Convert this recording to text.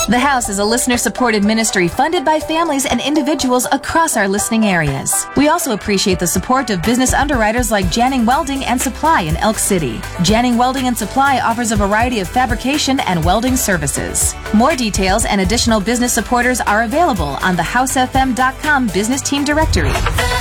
The House is a listener-supported ministry funded by families and individuals across our listening areas. We also appreciate the support of business underwriters like Janning Welding and Supply in Elk City. Janning Welding and Supply offers a variety of fabrication and welding services. More details and additional business supporters are available on the HouseFM.com business team directory.